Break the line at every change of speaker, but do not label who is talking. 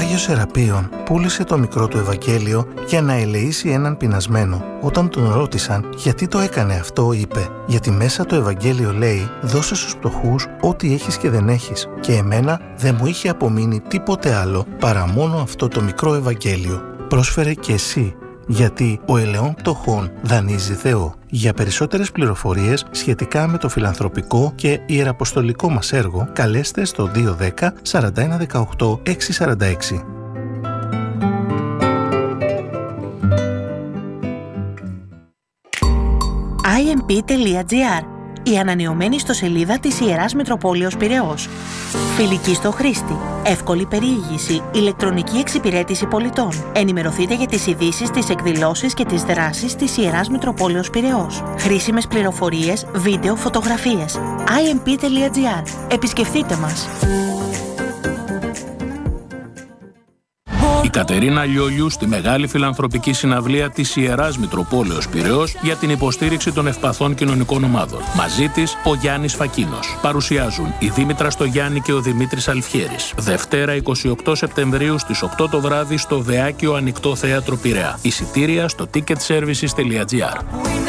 Άγιος Σεραπείων πούλησε το μικρό του Ευαγγέλιο για να ελεήσει έναν πεινασμένο. Όταν τον ρώτησαν γιατί το έκανε αυτό, είπε: «Γιατί μέσα το Ευαγγέλιο λέει, δώσε στους φτωχούς ό,τι έχεις και δεν έχεις. Και εμένα δεν μου είχε απομείνει τίποτε άλλο παρά μόνο αυτό το μικρό Ευαγγέλιο. Πρόσφερε και εσύ, γιατί ο ελαιών πτωχών δανείζει Θεό». Για περισσότερες πληροφορίες σχετικά με το φιλανθρωπικό και ιεραποστολικό μας έργο, καλέστε στο 210 41 18 646.
imp.gr, η ανανεωμένη ιστοσελίδα της Ιεράς Μητροπόλεως Πειραιώς. Φιλική στο χρήστη, εύκολη περιήγηση, ηλεκτρονική εξυπηρέτηση πολιτών. Ενημερωθείτε για τις ειδήσεις, τις εκδηλώσεις και τις δράσεις της Ιεράς Μητροπόλεως Πειραιώς. Χρήσιμες πληροφορίες, βίντεο, φωτογραφίες. imp.gr. Επισκεφτείτε μας.
Η Κατερίνα Λιόλιου στη μεγάλη φιλανθρωπική συναυλία της Ιεράς Μητροπόλεως Πειραιώς για την υποστήριξη των ευπαθών κοινωνικών ομάδων. Μαζί της ο Γιάννης Φακίνος. Παρουσιάζουν η Δήμητρα Στογιάννη και ο Δημήτρης Αλφιέρης. Δευτέρα 28 Σεπτεμβρίου στις 8 το βράδυ στο Βεάκιο Ανοιχτό Θέατρο Πειραιά. Εισιτήρια στο ticketservices.gr.